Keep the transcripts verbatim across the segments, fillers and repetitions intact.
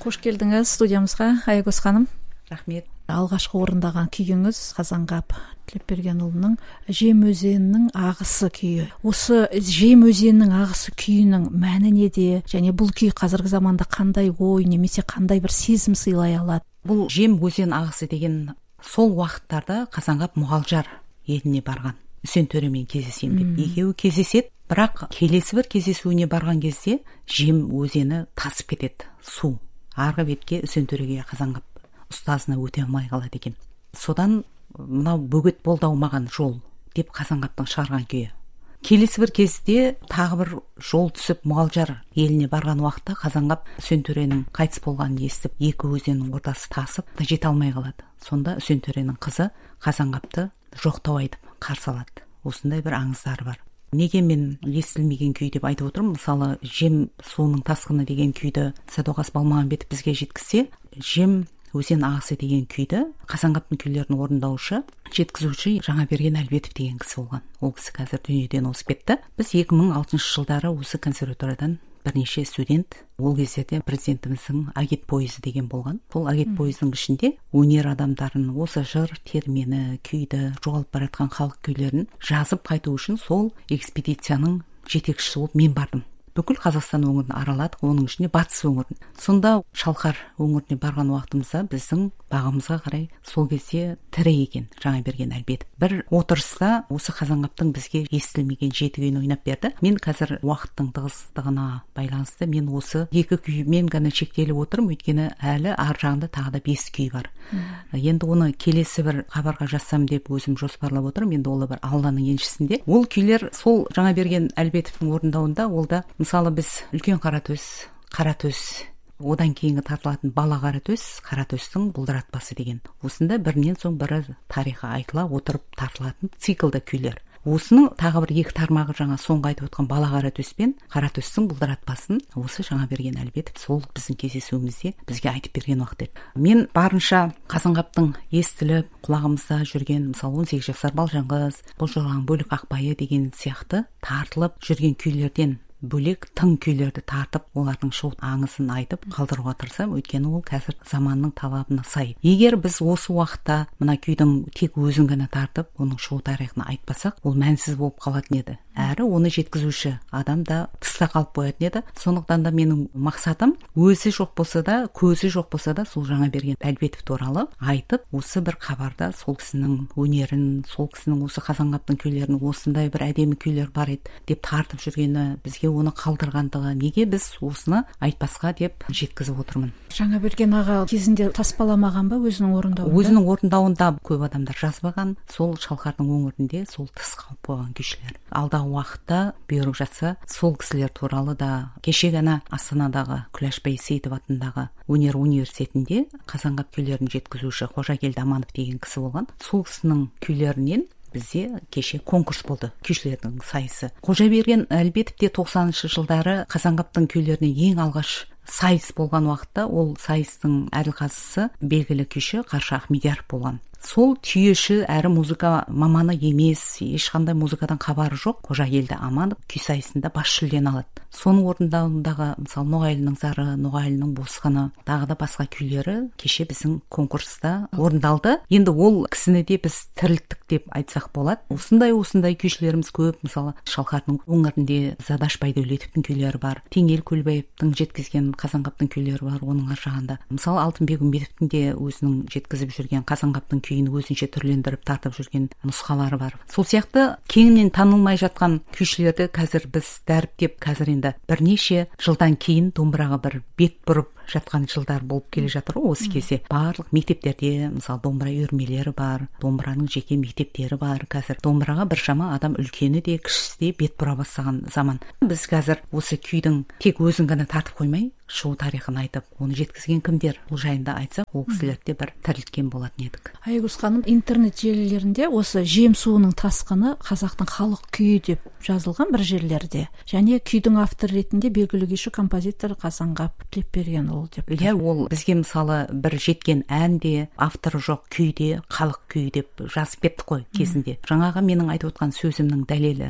Қош келдіңіз студиямызға, Аягөз ханым. Рахмет. Алғашқы орындаған күйіңіз Қазанғап Тілепбергенұлының Жем өзенінің ағысы күйі. Осы Жем өзенінің ағысы күйінің мәні неде, және бұл күй қазіргі заманда қандай ой немесе қандай бір сезім сыйлай алады? Бұл Жем өзен ағысы деген сол уақыттарда Қазанғап Мұғалжар еліне барған Үсен төремен кездесем деп. Екеуі кездеседі, бірақ келесі бір кездесуіне барған кезде Жем өзені тасып кетеді, су. Арғы бетке Үсен төреге Қазанғап ұстазына өте алмай қалады екен. Содан мынау бөгет болды ау маған жол деп Қазанғаптың шығарған күйі. Келесі бір кезде тағы бір жол түсіп Мұғалжар еліне барған уақытта Қазанғап Үсен төренің қайтыс болғанын естіп, екі өзеннің ортасы тасып, жете алмай қалады. Сонда Үсен төренің қызы Қазанғапты жоқтау айтып қарсы алады. Осындай бір аңыздары бар. Неге мен естілмеген күй деп айтып отырмын? Мысалы, Жем суының тасқыны деген күйді Садуақас Балмағамбетов бізге жеткізсе, Жем өзен ағысы деген күйді Қазанғаптың күйлерін орындаушы, жеткізуші Жаңаберген Әлбетов деген кісі болған. Ол кісі қазір дүниеден озып кетті. Біз екі мың алтыншы жылдары осы консерваториядан бірнеше студент, ол кездерде президентіміздің агит пойызы деген болған. Сол агит пойыздың ішінде өнер адамдарын, осы жыр термені, күйді, жоғалып бара жатқан халық күйлерін жазып қайту үшін сол экспедицияның жетекшісі болып мен бардым. Бүкіл Қазақстан өңірін араладық, оның ішінде батыс өңірін. Сонда Шалқар өңіріне барған уақытымызда біздің бағымызға қарай сол кезде тірі екен Жаңаберген Әлбетов. Бір отырыста осы Қазанғаптың бізге естілмеген жеті күйін ойнап берді. Мен қазір уақыттың тығыздығына байланысты мен осы екі күймен ғана шектеліп отырмын, өйткені әлі ар жағында тағы да бес күй бар. Енді оны келесі бір хабарға жазсам деп өзім жоспарлап отырмын. Енді ол бір Алланың еншісінде. Ол күйлер сол Жаңаберген Әлбетовтың орындауында, ол да мысалы біз үлкен Қаратөс, Қаратөс, одан кейінгі тартылатын Бала Қаратөс, Қаратөстің бұлдыратпасы деген. Осында бірінен соң бірі тарихы айтыла отырып тартылатын циклды күйлер. Осының тағы бір екі тармағы жаңа соңғы айтып отқан Бала Қаратөс пен Қаратөстің бұлдыратпасын осы Жаңаберген Әлбетов сол біздің кездесуімізде бізге айтып берген уақыт еді. Мен барынша Қазанғаптың естіліп құлағымызда жүрген, мысалы он сегіз жасар Балжанқыз, Бозжорғаның бөлік ақбайы деген сияқты тартылып жүрген күйлерден бөлек тың күйлерді тартып, олардың шоу аңызын айтып қалдыруға тырысамын, өйткені ол қазір заманның талабына сай. Егер біз осы уақытта мына күйдің тек өзін ғана тартып, оның шоу тарихын айтпасақ, ол мәнсіз болып қалатын еді. Әрі оны жеткізуші адам да тыста қалып қоятын еді. Сондықтан да менің мақсатым өзі жоқ болса да, көзі жоқ болса да, сол Жаңаберген Әлбетов туралы айтып, осы бір хабарда сол кісінің өнерін, сол кісінің осы Қазанғаптың күйлерін, осындай бір әдемі күйлер бар еді деп тартып жүргені, бізге оны қалдырғандығы, неге біз осыны айтпасқа деп жеткізіп отырмын. Жаңаберген аға кезінде таспаламаған ба өзінің орындауында? Өзінің орындауында көп адамдар жазбаған, сол Шалқардың өңірінде сол тыс қалып қойған күйшілер. Алдағы уақытта бұйырып жатса, сол кісілер туралы да кеше ғана Астанадағы Күләшбай Сейітов атындағы өнер университетінде Қазанғап күйлерін жеткізуші Қожагелді Аманов деген кісі болған. Сол кісінің күйлерінен бізде кеше конкурс болды, күйшілердің сайысы. Қожаберген Әлбетов те тоқсаныншы жылдары Қазанғаптың күйлеріне ең алғаш сайыс болған уақытта, ол сайыстың әділқазысы белгілі күйші Қарша Ахмедияров болған. Сол түйеші әрі музыка маманы емес, ешқандай музыкадан хабары жоқ Қожагелді Аманов күй сайысында бас жүлдені алады. Соның орындауындағы мысалы Ноғайлының зары, Ноғайлының босқыны, тағы да басқа күйлері кеше біздің конкурста орындалды. Енді ол кісіні де біз тірілттік деп айтсақ болады. Осындай осындай күйшілеріміз көп. Мысалы Шалқардың өңірінде Задаш Байдәулетовтың күйлері бар, Теңел Көлбаевтың жеткізген Қазанғаптың күйлері бар. Оның ар жағында мысалы Алтынбек Үмбетовтің де өзінің жеткізіп жүрген Қазанғаптың күйін өзінше түрлендіріп тартып жүрген нұсқалары бар. Сол сияқты кеңінен танылмай жатқан күйшілерді қазір біз дәріптеп, қазір енді бірнеше жылдан кейін домбыраға бір бет бұрып жатқан жылдар болып келе жатыр. Осы кезде барлық мектептерде мысалы домбыра үйірмелері бар, домбыраның жеке мектептері бар. Қазір домбыраға біршама адам үлкені де кішісі де бет бұра бастаған заман. Біз қазір осы күйдің тек өзін ғана тартып қоймай, шоу тарихын айтып, оны жеткізген кімдер, бұл жайында айтсақ, ол кісілерді де бір тірілткен болатын едік. Аягөз ханым, интернет желілерінде осы Жем суының тасқыны қазақтың халық күйі деп жазылған бір жерлерде, және күйдің автор ретінде белгілі күйші композитор Қазанғап Тілепбергенұлы деп. Иә, ол бізге мысалы бір жеткен әнде авторы жоқ күйде халық күйі деп жазып кеттік қой кезінде. Жаңағы менің айтып отқан сөзімнің дәлелі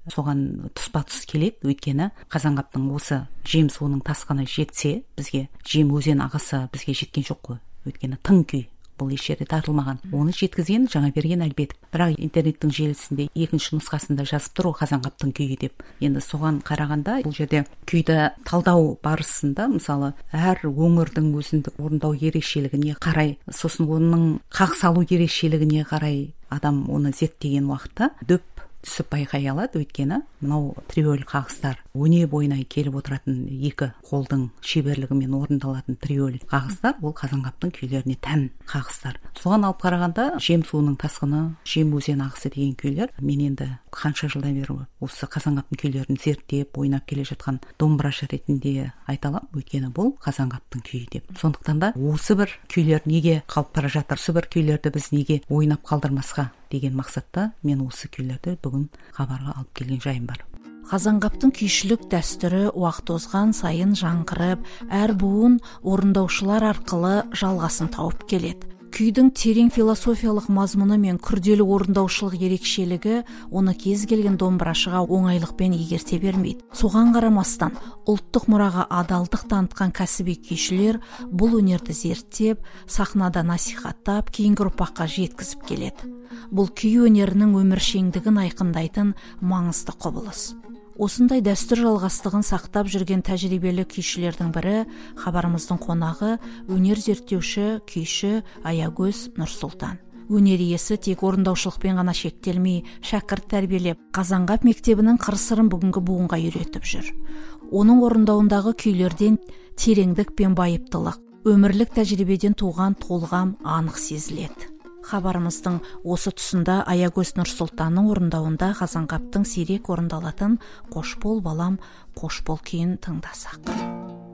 соған тұспа тұс келеді. Өйткені Қазанғаптың осы жем суының тасқыны жетсе, бізге жем өзен ағысы бізге жеткен жоқ қой. Өйткені тың күй, бұл еш жерде тартылмаған. Оны жеткізген жаңа берген әлбет. Бірақ интернеттің желісінде екінші нұсқасында жазып тұр Қазанғаптың күйі деп. Енді соған қарағанда бұл жерде күйді талдау барысында мысалы әр өңірдің өзіндік орындау ерекшелігіне қарай, сосын оның қақ салу ерекшелігіне қарай адам оны зерттеген уақытта дөп түсіп байқай алады. Өйткені мынау триоль қағыстар өне бойына келіп отыратын екі қолдың шеберлігімен орындалатын триоль қағыстар ол Қазанғаптың күйлеріне тән қағыстар. Соған алып қарағанда жем суының тасқыны, жем өзен ағысы деген күйлер мен енді қанша жылдан бері осы Қазанғаптың күйлерін зерттеп ойнап келе жатқан домбырашы ретінде айта аламын. Өйткені бұл Қазанғаптың күйі деп. Сондықтан да осы бір күйлер неге қалып бара жатыр, осы бір күйлерді біз неге ойнап қалдырмасқа деген мақсатта мен осы күйлерді бүгін хабарға алып келген жайым бар. Қазанғаптың күйшілік дәстүрі уақыт озған сайын жаңғырып, әр буын орындаушылар арқылы жалғасын тауып келеді. Күйдің терең философиялық мазмұны мен күрделі орындаушылық ерекшелігі оны кез келген домбырашыға оңайлықпен игерте бермейді. Соған қарамастан, ұлттық мұраға адалдық танытқан кәсіби күйшілер бұл өнерді зерттеп, сахнада насихаттап, кейінгі ұрпаққа жеткізіп келеді. Бұл күй өнерінің өміршеңдігін айқындайтын маңызды құбылыс. Осындай дәстүр жалғастығын сақтап жүрген тәжірибелі күйшілердің бірі хабарымыздың қонағы өнер зерттеуші күйші Аягөз Нұрсұлтан. Өнер иесі тек орындаушылықпен ғана шектелмей, шәкірт тәрбиелеп, Қазанғап мектебінің қыр-сырын бүгінгі буынға үйретіп жүр. Оның орындауындағы күйлерден тереңдік пен байыптылық, өмірлік тәжірибеден туған толғам анық сезіледі. Хабарымыздың осы тұсында Аягөз Нұрсұлтанның орындауында Қазанғаптың сирек орындалатын «Қош бол балам, қош бол» күйін тыңдасақ.